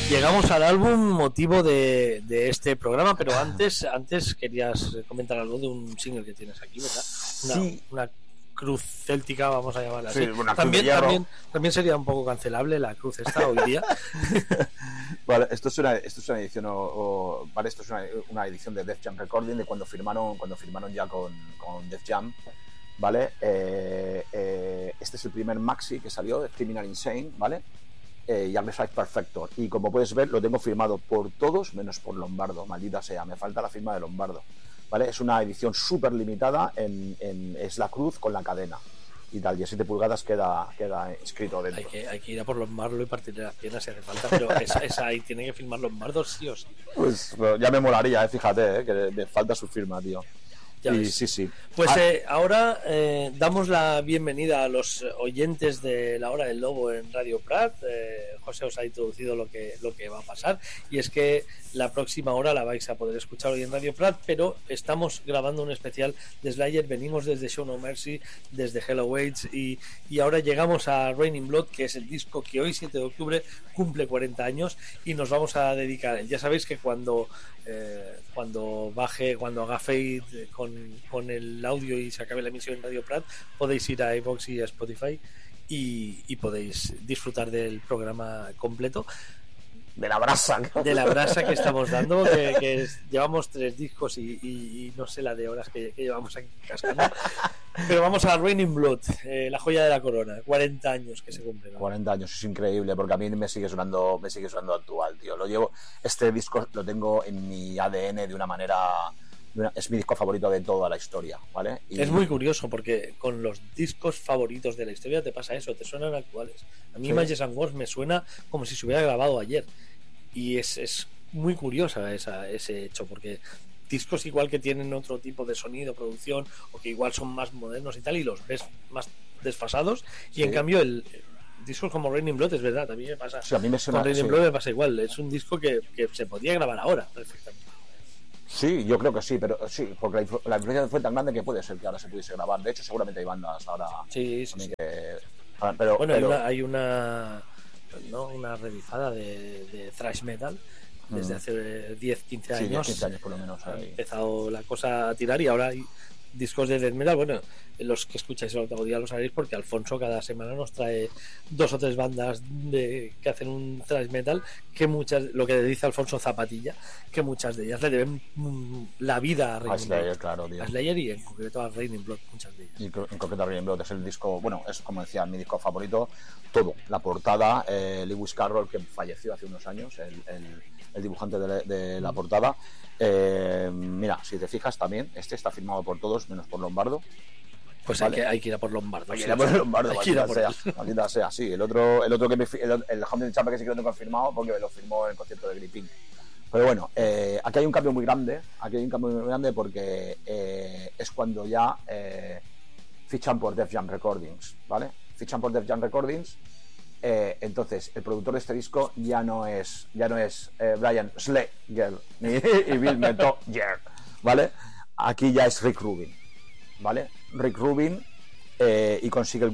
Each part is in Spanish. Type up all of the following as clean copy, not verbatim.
Llegamos al álbum motivo de este programa, pero antes querías comentar algo de un single que tienes aquí, ¿verdad? Una cruz céltica, vamos a llamarla así. Sí, también sería un poco cancelable la cruz esta hoy día. Vale, esto es una edición vale, esto es una edición de Def Jam Recording de cuando firmaron ya con Def Jam, ¿vale? Este es el primer maxi que salió de Criminal Insane, ¿vale? Y Amplified Perfector, y como puedes ver lo tengo firmado por todos menos por Lombardo, maldita sea, me falta la firma de Lombardo, ¿vale? Es una edición súper limitada, es la cruz con la cadena y tal, y a 7 pulgadas queda escrito dentro. Hay que ir a por Lombardo y partirle las piernas si hace falta, pero esa ahí tiene que firmar Lombardo sí o sí. Pues ya me molaría, fíjate, que me falta su firma, tío. Y sí. Pues ahora damos la bienvenida a los oyentes de La Hora del Lobo en Radio Prat. José os ha introducido lo que va a pasar, y es que la próxima hora la vais a poder escuchar hoy en Radio Prat, pero estamos grabando un especial de Slayer. Venimos desde Show No Mercy, desde Hello Waits, y ahora llegamos a Raining Blood, que es el disco que hoy 7 de octubre cumple 40 años y nos vamos a dedicar. Ya sabéis que cuando haga fade con el audio y se acabe la emisión en Radio Prat, podéis ir a iVoox y a Spotify y podéis disfrutar del programa completo. De la brasa que estamos dando, que llevamos 3 discos y no sé la de horas que llevamos aquí cascando. Pero vamos a Raining Blood, la joya de la corona, 40 años que se cumplen, ¿no? 40 años, es increíble, porque a mí me sigue sonando actual, tío. Este disco lo tengo en mi ADN de una manera, es mi disco favorito de toda la historia, ¿vale? Es muy curioso porque con los discos favoritos de la historia te pasa eso, te suenan actuales. A mí Images and Words me suena como si se hubiera grabado ayer, y es muy curiosa ese hecho, porque discos igual que tienen otro tipo de sonido, producción, o que igual son más modernos y tal, y los ves más desfasados, y en cambio el discos como Raining Blood, es verdad, a mí me pasa, a mí me suena, con Raining Blood me pasa igual, es un disco que se podía grabar ahora perfectamente. Sí, yo creo que sí, pero sí, porque la influencia fue tan grande que puede ser que ahora se pudiese grabar. De hecho, seguramente hay bandas ahora. Sí. Pero hay una revifada de thrash metal desde hace 10-15 años. 15 años por lo menos. Ha empezado la cosa a tirar, y ahora hay discos de death metal. Bueno, los que escucháis el octavo día lo sabéis, porque Alfonso cada semana nos trae 2 o 3 bandas que hacen un thrash metal, que muchas, lo que dice Alfonso Zapatilla, que muchas de ellas le deben la vida a Slayer, claro, tío. A Slayer, y en concreto a Raining Blood, muchas de ellas. Y en concreto a Raining Blood es el disco, bueno, es como decía, mi disco favorito. Todo, la portada, Lewis Carroll, que falleció hace unos años, el dibujante de la portada. Mira, si te fijas también, este está firmado por todos menos por Lombardo. Pues ¿vale? hay que ir a por Lombardo. Hay que ir a por Lombardo, maldita sea. Sí, el otro que el Hamden Chapa, que sí que lo tengo confirmado porque me lo firmó en el concierto de Gripping. Pero bueno, aquí hay un cambio muy grande. Porque es cuando ya fichan por Def Jam Recordings, ¿vale? Fichan por Def Jam Recordings. Entonces el productor de este disco ya no es Brian Slayer y Bill Metoyer, ¿vale? Aquí ya es Rick Rubin, ¿vale? Rick Rubin y consigue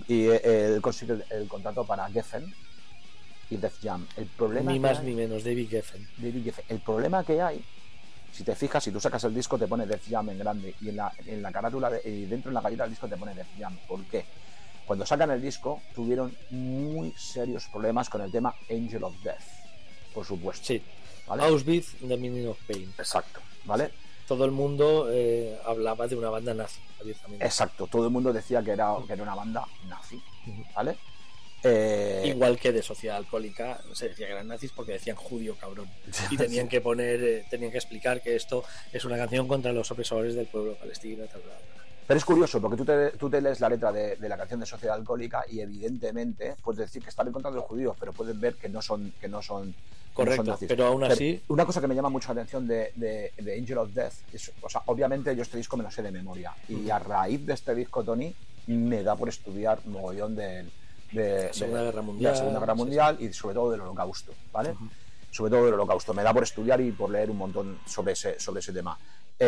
el contrato para Geffen y Def Jam. El problema ni más ni menos, David Geffen. El problema que hay, si te fijas, si tú sacas el disco te pone Def Jam en grande, y en la carátula y dentro en la galleta del disco te pone Def Jam. ¿Por qué? Cuando sacan el disco tuvieron muy serios problemas con el tema Angel of Death, por supuesto. Sí, ¿vale? Auschwitz, The Meaning of Pain. Exacto, ¿vale? Todo el mundo hablaba de una banda nazi, abiertamente. Exacto, todo el mundo decía que era una banda nazi, ¿vale? Igual que de Sociedad Alcohólica se decía que eran nazis porque decían judío cabrón, y tenían que tenían que explicar que esto es una canción contra los opresores del pueblo palestino, tal. Pero es curioso porque tú te lees la letra de la canción de Sociedad Alcohólica y evidentemente puedes decir que están en contra de los judíos, pero puedes ver que no son correcto, no son pero aún así una cosa que me llama mucho la atención de Angel of Death es, o sea, obviamente yo este disco me lo sé de memoria, y a raíz de este disco, Tony, me da por estudiar mogollón de la Segunda Guerra Mundial, y sobre todo del Holocausto, ¿vale? Sobre todo del Holocausto, me da por estudiar y por leer un montón sobre ese tema.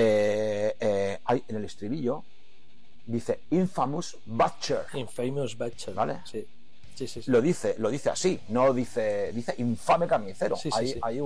Hay en el estribillo dice Infamous Butcher, Infamous Butcher, ¿vale? Sí. lo dice así, no dice infame carnicero. Hay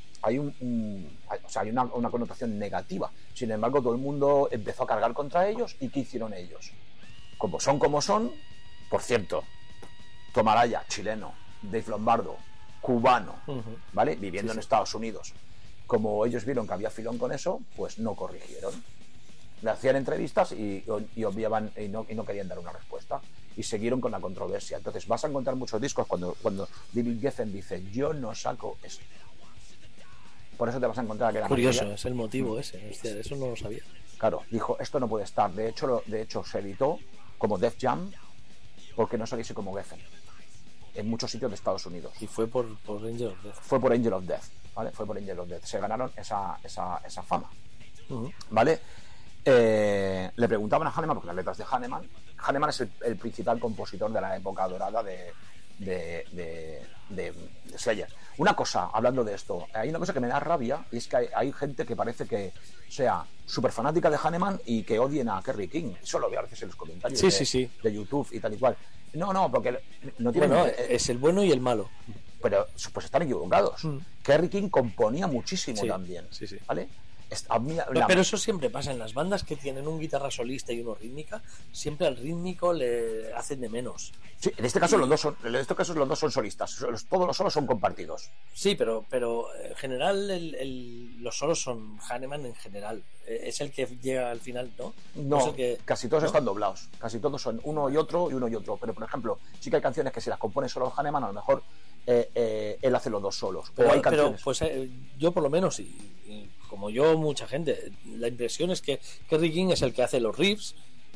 una connotación negativa. Sin embargo, todo el mundo empezó a cargar contra ellos. ¿Y qué hicieron ellos? Como son, por cierto, Tom Araya, chileno, Dave Lombardo, cubano, ¿vale? Viviendo en Estados Unidos. Como ellos vieron que había filón con eso, pues no corrigieron. Le hacían entrevistas y obviaban y no querían dar una respuesta. Y siguieron con la controversia. Entonces vas a encontrar muchos discos cuando David Geffen dice yo no saco esto. Por eso te vas a encontrar que la curioso, mayoría... es el motivo ese. Hostia, eso no lo sabía. Claro, dijo esto no puede estar. De hecho se editó como Def Jam porque no saliese como Geffen en muchos sitios de Estados Unidos. Y fue por Angel of Death. Fue por Angel of Death, ¿vale? Fue por Angel of Death. Se ganaron esa fama, ¿vale? Le preguntaban a Hanneman, porque las letras de Hanneman es el principal compositor de la época dorada de Slayer. Una cosa, hablando de esto, hay una cosa que me da rabia, y es que hay gente que parece que sea súper fanática de Hanneman y que odien a Kerry King. Eso lo veo a veces en los comentarios de YouTube y tal y cual. No, porque no tiene... Bueno, es el bueno y el malo. Pero pues están equivocados. Kerry King componía muchísimo también, ¿vale? Pero eso siempre pasa en las bandas que tienen un guitarra solista y uno rítmica, siempre al rítmico le hacen de menos. Sí, en este caso los dos son solistas, todos los solos son compartidos. Sí, pero en general los solos son Hanneman en general. Es el que llega al final, ¿no? No, casi todos están doblados, casi todos son uno y otro. Pero por ejemplo, sí que hay canciones que si las compone solo Hanneman, a lo mejor él hace los dos solos. Pero hay canciones. Pues yo por lo menos, y como yo, mucha gente, la impresión es que Kerry King es el que hace los riffs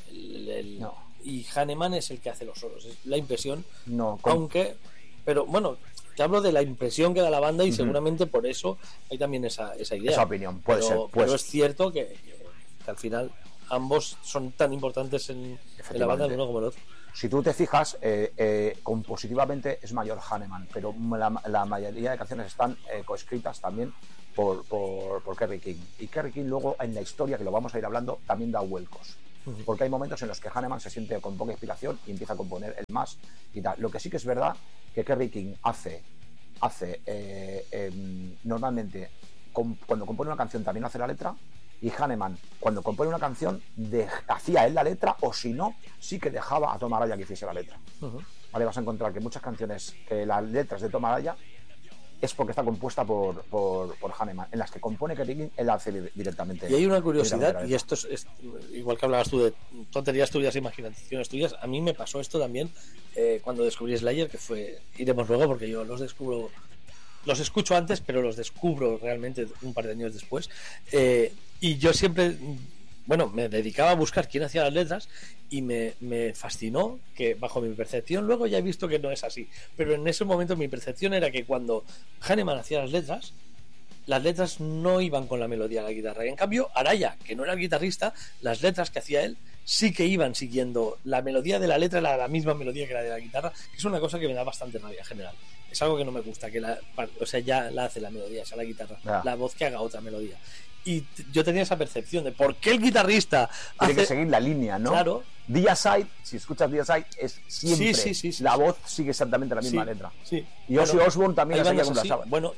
y Hanneman es el que hace los solos. Es la impresión, pero bueno, te hablo de la impresión que da la banda y seguramente por eso hay también esa idea. Esa opinión, puede ser. Pero es cierto que al final ambos son tan importantes en la banda el uno como el otro. Si tú te fijas, compositivamente es mayor Hanneman, pero la mayoría de canciones están coescritas también por Kerry King. Y Kerry King luego en la historia, que lo vamos a ir hablando, también da vuelcos. Porque hay momentos en los que Hanneman se siente con poca inspiración y empieza a componer el más y tal. Lo que sí que es verdad que Kerry King hace normalmente cuando compone una canción también hace la letra, y Hanneman cuando compone una canción hacía él la letra, o si no, sí que dejaba a Tom Araya que hiciese la letra. Vale, vas a encontrar que muchas canciones que las letras de Tom Araya es porque está compuesta por Hanneman, en las que compone Kerry King, él hace directamente. Y hay una curiosidad, y esto es igual que hablabas tú de tonterías tuyas, imaginaciones tuyas, a mí me pasó esto también cuando descubrí Slayer, que iremos luego porque yo los escucho antes, pero los descubro realmente un par de años después, y yo siempre me dedicaba a buscar quién hacía las letras y me fascinó que bajo mi percepción, luego ya he visto que no es así, pero en ese momento mi percepción era que cuando Hanneman hacía las letras no iban con la melodía de la guitarra, y en cambio Araya, que no era el guitarrista, las letras que hacía él sí que iban siguiendo la melodía de la letra, la misma melodía que la de la guitarra, que es una cosa que me da bastante rabia en general. Es algo que no me gusta, que ya la hace la melodía, o sea, la guitarra, la voz que haga otra melodía. Y yo tenía esa percepción de por qué el guitarrista tiene que seguir la línea, ¿no? Claro. Deicide, si escuchas Deicide, es siempre la voz sigue exactamente la misma letra. Y Ozzy Osbourne también la seguía con la sábana. Bueno,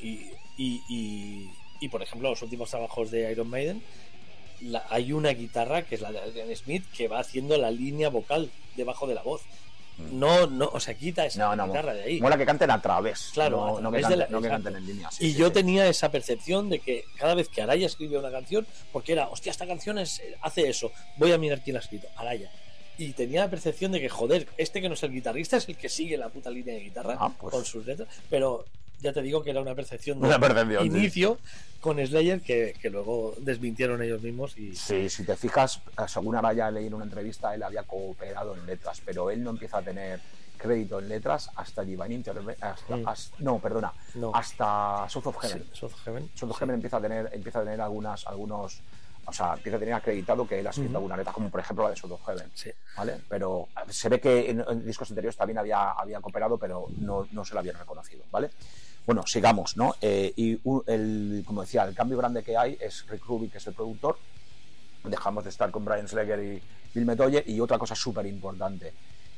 y por ejemplo, los últimos trabajos de Iron Maiden, hay una guitarra que es la de Adrian Smith que va haciendo la línea vocal debajo de la voz. No, o sea, quita esa guitarra de ahí. Mola que canten a través, claro, no que canten en línea. Y yo tenía esa percepción de que cada vez que Araya escribía una canción, porque era, hostia, esta canción hace eso, voy a mirar quién la ha escrito, Araya. Y tenía la percepción de que, joder, que no es el guitarrista, es el que sigue la puta línea de guitarra con sus letras, pero ya te digo que era una percepción de inicio con Slayer que luego desmintieron ellos mismos. Sí, si te fijas, según Araya leí en una entrevista, él había cooperado en letras, pero él no empieza a tener crédito en letras hasta Divine Intervention, hasta South of Heaven. South of Heaven empieza a tener algunos, o sea, empieza a tener acreditado que él ha escrito alguna letra, como por ejemplo la de South of Heaven, ¿vale? Pero se ve que en discos anteriores también había cooperado, pero no se lo habían reconocido, ¿vale? Bueno, sigamos, ¿no? Como decía, el cambio grande que hay es Rick Rubin, que es el productor. Dejamos de estar con Brian Slager y Bill Metoyer. Y otra cosa súper importante,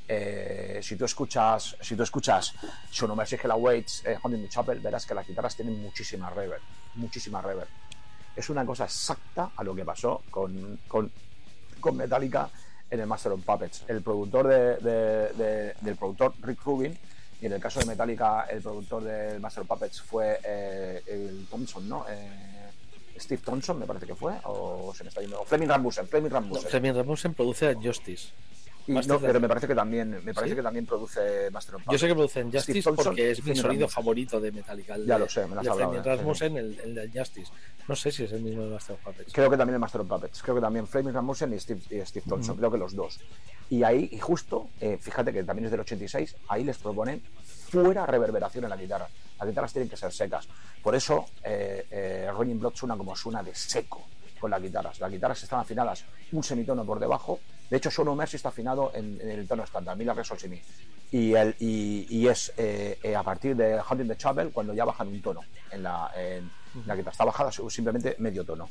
si tú escuchas Show No Mercy, Hell Awaits, Haunting the Chapel, verás que las guitarras tienen muchísima reverb. Es una cosa exacta a lo que pasó con Metallica en el Master of Puppets. El productor del productor Rick Rubin, y en el caso de Metallica el productor del Master of Puppets fue el Thompson, ¿no? Steve Thompson me parece que fue, o se me está yendo, o Fleming Rasmussen. No, Fleming Rasmussen produce Justice. No, pero me parece que también produce Master of Puppets. Yo sé que produce en Justice porque es mi sonido favorito de Metallica. Ya lo sé, me lo has hablado. Fleming Rasmussen, el de Justice. No sé si es el mismo de Master of Puppets. Creo que también el Master of Puppets. Creo que también Fleming Rasmussen y Steve Thompson. Creo que los dos. Y ahí, y justo, fíjate que también es del 86, ahí les proponen fuera reverberación en la guitarra. Las guitarras tienen que ser secas. Por eso, Raining Blood suena como suena de seco con las guitarras. Las guitarras están afinadas un semitono por debajo. De hecho, Show No Mercy está afinado en el tono estándar, Mi, La, Re, Sol, Si, Mi. Y es a partir de Haunting the Chapel cuando ya bajan un tono en la guitarra. Está bajada simplemente medio tono.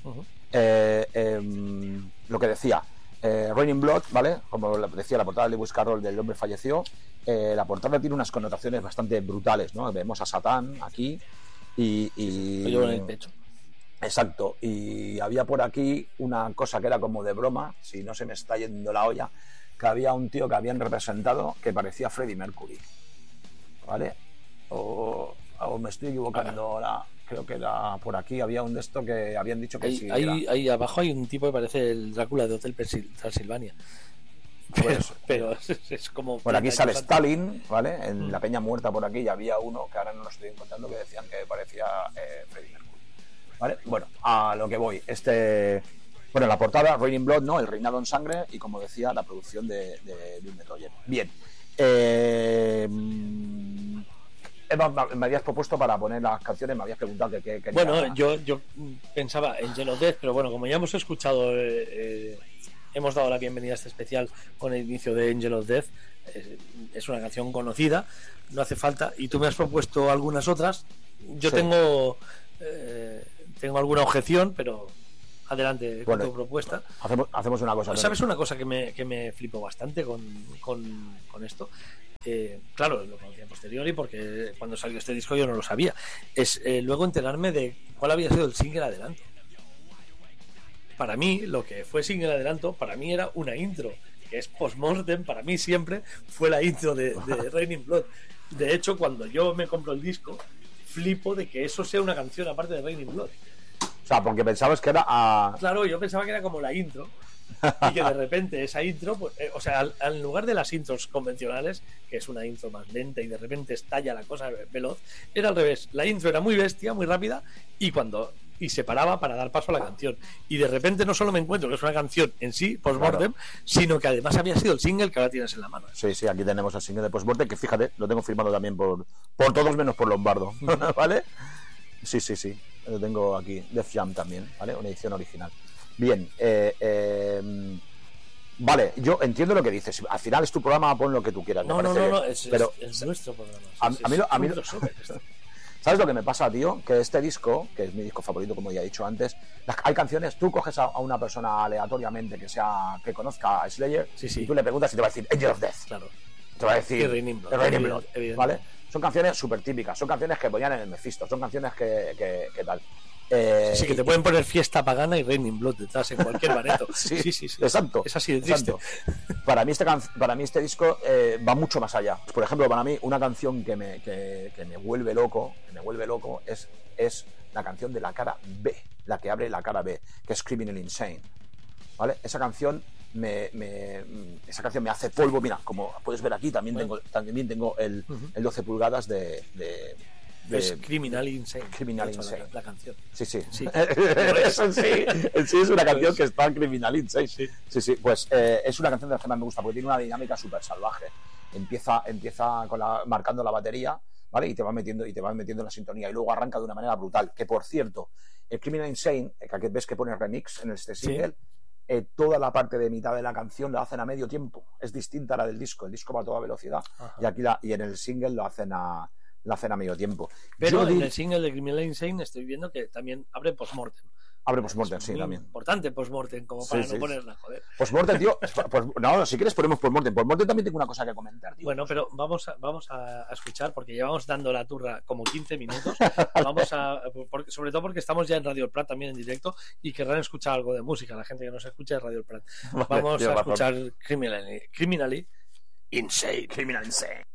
Lo que decía, Raining Blood, ¿vale? Como decía, la portada de Lewis Carroll del Hombre Falleció, la portada tiene unas connotaciones bastante brutales, ¿no? Vemos a Satán aquí y lo llevo en el pecho. Exacto, y había por aquí una cosa que era como de broma, si no se me está yendo la olla, que había un tío que habían representado que parecía Freddie Mercury, ¿vale? O me estoy equivocando ahora, creo que era por aquí, había un de esto que habían dicho que sí. Ahí abajo hay un tipo que parece el Drácula de Hotel Transilvania. Pero es como... Por aquí sale Stalin, ¿vale? En la Peña Muerta por aquí, y había uno que ahora no lo estoy encontrando que decían que parecía Freddie Mercury. ¿Vale? Bueno, a lo que voy. Bueno, la portada, Raining Blood, ¿no? El reinado en sangre, y como decía, la producción de Bill Metoyer. Bien. Me habías propuesto para poner las canciones, me habías preguntado que quería. Bueno, yo pensaba en Angel of Death, pero bueno, como ya hemos escuchado, hemos dado la bienvenida a este especial con el inicio de Angel of Death. Es una canción conocida, no hace falta. Y tú me has propuesto algunas otras. Yo sí. Tengo alguna objeción, pero adelante con tu propuesta. Hacemos una cosa. ¿Sabes una cosa que me flipó bastante con esto? Claro, lo conocía a posteriori porque cuando salió este disco yo no lo sabía. Es luego enterarme de cuál había sido el single adelanto. Para mí, lo que fue single adelanto, para mí era una intro, que es Postmortem, para mí siempre fue la intro de Raining Blood. De hecho, cuando yo me compro el disco, flipo de que eso sea una canción aparte de Raining Blood. O sea, porque pensabas que era Claro, yo pensaba que era como la intro y que de repente esa intro, pues, o sea, en lugar de las intros convencionales, que es una intro más lenta y de repente estalla la cosa veloz, era al revés. La intro era muy bestia, muy rápida y se paraba para dar paso a la canción. Y de repente no solo me encuentro que es una canción en sí, Postmortem, claro, sino que además había sido el single que ahora tienes en la mano. Sí, aquí tenemos el single de Postmortem, que fíjate, lo tengo firmado también por todos menos por Lombardo, ¿vale? Sí, lo tengo aquí, Def Jam también, ¿vale? Una edición original. Bien, vale, yo entiendo lo que dices. Al final es tu programa, pon lo que tú quieras. No, es nuestro programa. A mí ¿Sabes lo que me pasa, tío? Que este disco, que es mi disco favorito, como ya he dicho antes, hay canciones, tú coges a una persona aleatoriamente que conozca a Slayer, y tú le preguntas y te va a decir Angel of Death. Claro. Te va a decir Raining Blood, ¿vale? Son canciones súper típicas, son canciones que ponían en el Mephisto, son canciones que tal. Sí, que te pueden poner Fiesta Pagana y Raining Blood detrás en cualquier bareto. sí. Exacto. Es así de triste. Para mí este disco va mucho más allá. Por ejemplo, para mí una canción que me vuelve loco, es la canción de la cara B, la que abre la cara B, que es Criminal Insane. ¿Vale? Esa canción me hace polvo. Mira, como puedes ver aquí, también tengo el 12 pulgadas de es Criminal Insane. Criminal Insane. La canción. Sí. Eso en sí es una canción que está en Criminal Insane. Sí. Pues es una canción de las que más me gusta porque tiene una dinámica súper salvaje. Empieza marcando la batería, ¿vale? Y te va metiendo en la sintonía y luego arranca de una manera brutal. Que por cierto, el Criminal Insane, que ves que pone remix en este single, toda la parte de mitad de la canción la hacen a medio tiempo. Es distinta a la del disco. El disco va a toda velocidad. Ajá. Y en el single lo hacen a medio tiempo. Pero en el single de Criminal Insane estoy viendo que también abre Postmortem. Abre Postmortem, sí, también. Importante Postmortem, como para no ponerla, joder. Postmortem, tío. Pues, no, si quieres ponemos Postmortem. Postmortem también tengo una cosa que comentar, tío. Bueno, pero vamos a escuchar, porque llevamos dando la turra como 15 minutos. Sobre todo porque estamos ya en Radio El Prat también en directo y querrán escuchar algo de música. La gente que nos escucha de Radio El Prat. Vamos a escuchar Criminally Insane. Criminal Insane.